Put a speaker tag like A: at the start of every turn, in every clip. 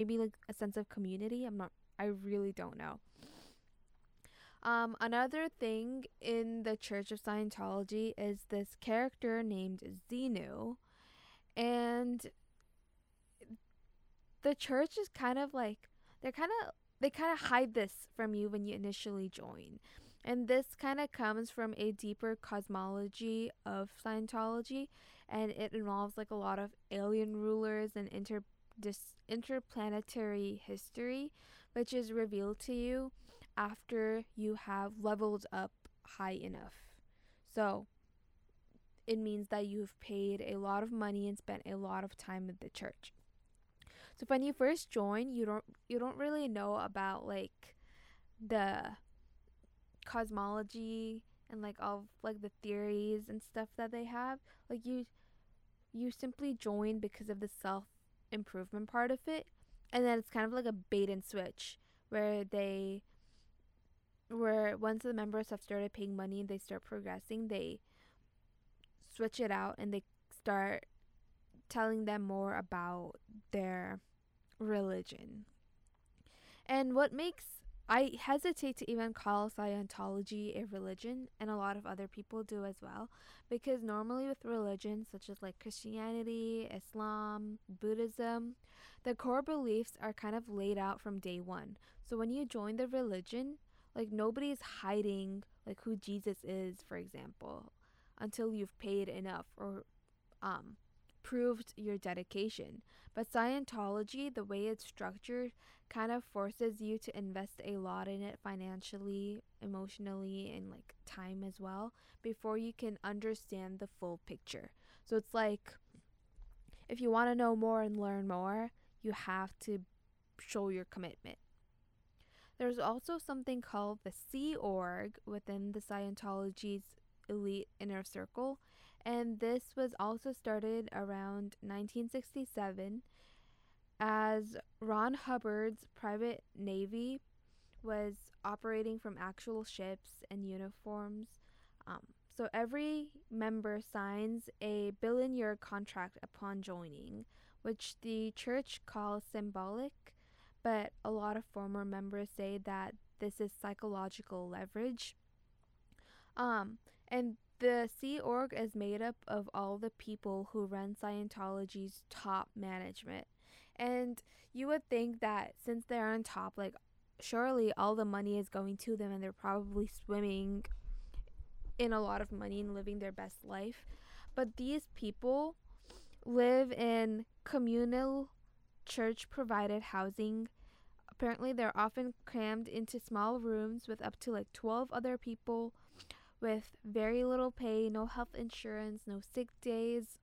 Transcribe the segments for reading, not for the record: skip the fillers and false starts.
A: maybe like a sense of community. I really don't know. Another thing in the Church of Scientology is this character named Xenu, and the church is kind of like they're kind of they kind of hide this from you when you initially join. And this kind of comes from a deeper cosmology of Scientology, and it involves like a lot of alien rulers and interplanetary history, which is revealed to you after you have leveled up high enough. So it means that you've paid a lot of money and spent a lot of time with the church. So when you first join, you don't really know about like the cosmology and like all like the theories and stuff that they have. Like you simply join because of the self improvement part of it, and then it's kind of like a bait and switch where they where once the members have started paying money and they start progressing, they switch it out and they start telling them more about their religion. And what makes I hesitate to even call Scientology a religion, and a lot of other people do as well, because normally with religions such as like Christianity, Islam, Buddhism, the core beliefs are kind of laid out from day one. So when you join the religion, like nobody's hiding like who Jesus is, for example, until you've paid enough or um proved your dedication. But Scientology, the way it's structured, kind of forces you to invest a lot in it financially, emotionally, and like time as well before you can understand the full picture. So it's like if you want to know more and learn more, you have to show your commitment. There's also something called the Sea Org within the Scientology's elite inner circle, and this was also started around 1967 as Ron Hubbard's private navy was operating from actual ships and uniforms. Um, so every member signs a billion-year contract upon joining, which the church calls symbolic, but a lot of former members say that this is psychological leverage. And the Sea Org is made up of all the people who run Scientology's top management. And you would think that since they're on top, like surely all the money is going to them and they're probably swimming in a lot of money and living their best life. But these people live in communal church provided housing. Apparently, they're often crammed into small rooms with up to like 12 other people with very little pay, no health insurance, no sick days,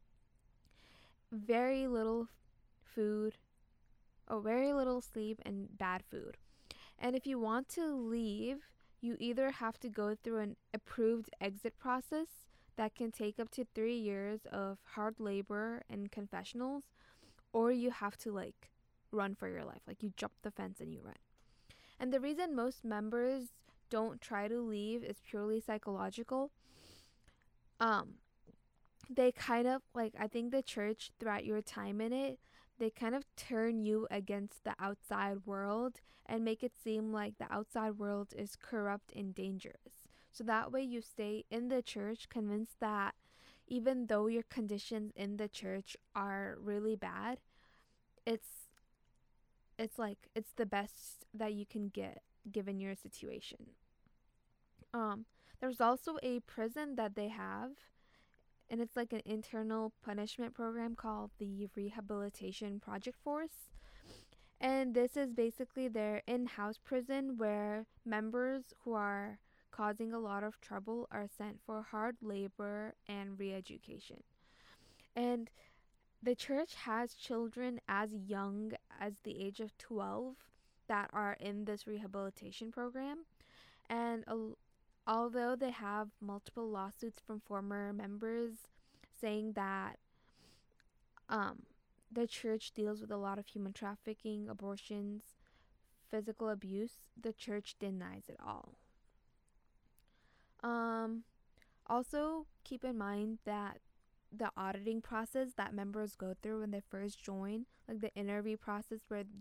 A: very little food, very little sleep, and bad food. And if you want to leave, you either have to go through an approved exit process that can take up to 3 years of hard labor and confessionals, or you have to like run for your life. Like you jump the fence and you run. And the reason most members don't try to leave is purely psychological. Um, they kind of like, I think the church throughout your time in it, they kind of turn you against the outside world and make it seem like the outside world is corrupt and dangerous. So that way you stay in the church convinced that even though your conditions in the church are really bad, it's it's the best that you can get given your situation. Um, there's also a prison that they have, and it's like an internal punishment program called the Rehabilitation Project Force. And this is basically their in house prison where members who are causing a lot of trouble are sent for hard labor and re education. And the church has children as young as the age of 12 that are in this rehabilitation program. And although they have multiple lawsuits from former members saying that um, the church deals with a lot of human trafficking, abortions, physical abuse, the church denies it all. Um, Also, keep in mind that the auditing process that members go through when they first join, like the interview process where